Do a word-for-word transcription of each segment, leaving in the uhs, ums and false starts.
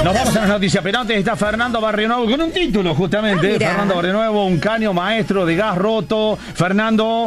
Nos vamos a las noticias, pero antes está Fernando Barrionuevo con un título justamente. Ah, Fernando Barrionuevo, un caño maestro de gas roto. Fernando...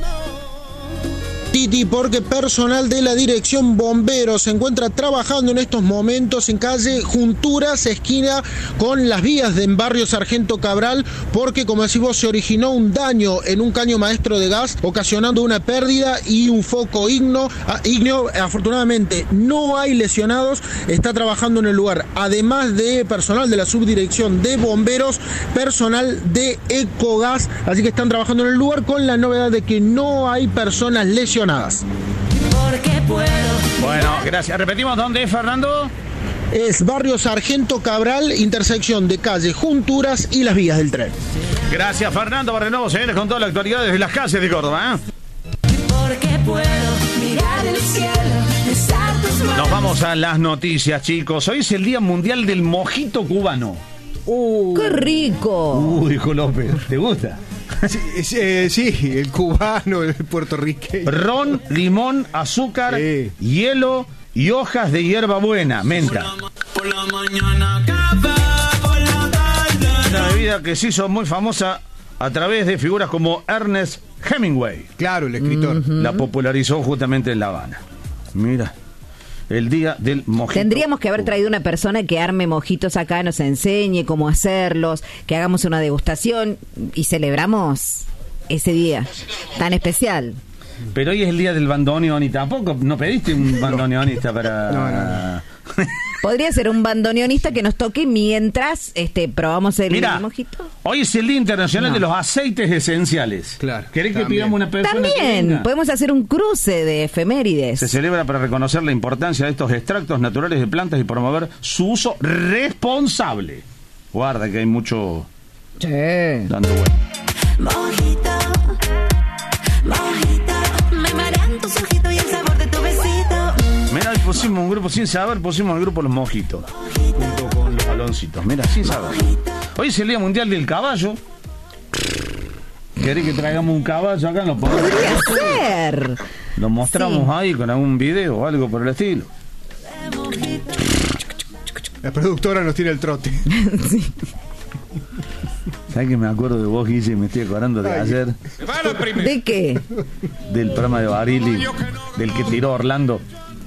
Titi, porque personal de la Dirección Bomberos se encuentra trabajando en estos momentos en calle Junturas, esquina con las vías de en barrio Sargento Cabral, porque como decís vos, se originó un daño en un caño maestro de gas, ocasionando una pérdida y un foco ígneo. ígneo. Afortunadamente no hay lesionados, está trabajando en el lugar, además de personal de la Subdirección de Bomberos, personal de Ecogas, así que están trabajando en el lugar con la novedad de que no hay personas lesionadas. Porque puedo. Bueno, gracias. Repetimos, ¿dónde es, Fernando? Es barrio Sargento Cabral, intersección de calle Junturas y las vías del tren. Gracias, Fernando Barrionuevo. Señores, con toda la actualidad desde las calles de Córdoba, ¿eh? Porque puedo mirar el cielo, besar tus manos. Nos vamos a las noticias, chicos. Hoy es el Día Mundial del Mojito Cubano. Uh, ¡Qué rico! Uh, dijo López. ¿Te gusta? Sí, eh, sí, el cubano, el puertorriqueño. Ron, limón, azúcar, sí. hielo y hojas de hierbabuena, menta. Por la mañana, café, por la tarde. Una bebida que se hizo muy famosa a través de figuras como Ernest Hemingway. Claro, el escritor. Uh-huh. La popularizó justamente en La Habana. Mira. El día del mojito. Tendríamos que haber traído una persona que arme mojitos acá, nos enseñe cómo hacerlos, que hagamos una degustación y celebramos ese día tan especial. Pero hoy es el día del bandoneón y tampoco, ¿no pediste un bandoneonista para...? No, no, no. Podría ser un bandoneonista que nos toque mientras este probamos el Mirá, mojito. Hoy es el Día Internacional No. de los Aceites Esenciales. Claro. ¿Querés que También. pidamos una persona que También venga? podemos hacer un cruce de efemérides. Se celebra para reconocer la importancia de estos extractos naturales de plantas y promover su uso responsable. Guarda que hay mucho Sí. dando vuelta. Mojito, mojito, me marean tus ojitos y el sabor de tu besito. Mira, pusimos un grupo sin saber, pusimos el grupo Los Mojitos, junto con los baloncitos. Mira, sin saber. Hoy es el Día Mundial del Caballo. ¿Querés que traigamos un caballo acá? Lo podemos Podría ser. Lo mostramos Sí. ahí con algún video o algo por el estilo. La productora nos tiene el trote. Sí. ¿Sabes que me acuerdo de vos, Guille? Me estoy acordando de Ay. ayer, ¿De qué? del programa de Barili, del que tiró Orlando.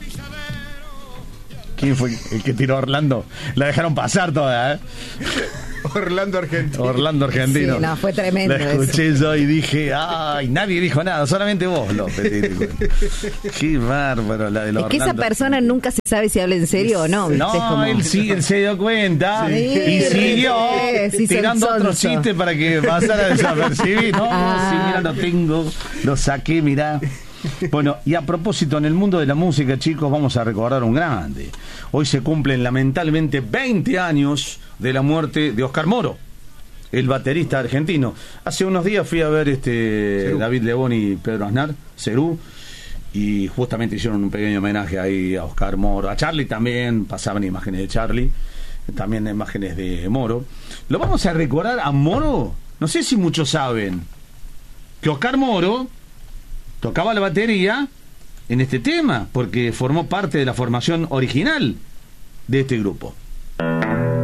¿Quién fue el que tiró a Orlando? La dejaron pasar toda, ¿eh? Orlando Argentino. Orlando Argentino. Sí, no, fue tremendo La escuché yo y dije, ay, nadie dijo nada, solamente vos, López. Qué bárbaro la de los Es que esa Orlando persona Argentino. nunca se sabe si habla en serio o no, ¿viste? Es No, como... él sí, él se dio cuenta Sí. y siguió Sí, sí, tirando son otro sonso. chiste para que pasara desapercibido. No, Ah. sí, mira, lo tengo, lo saqué, mirá. Bueno, y a propósito, en el mundo de la música, chicos, vamos a recordar un grande. Hoy se cumplen lamentablemente veinte años de la muerte de Oscar Moro, el baterista argentino. Hace unos días fui a ver este Cerú. David Lebón y Pedro Aznar, Cerú, y justamente hicieron un pequeño homenaje ahí a Oscar Moro, a Charlie también, pasaban imágenes de Charlie, también imágenes de Moro. Lo vamos a recordar a Moro, no sé si muchos saben que Oscar Moro tocaba la batería en este tema, porque formó parte de la formación original de este grupo.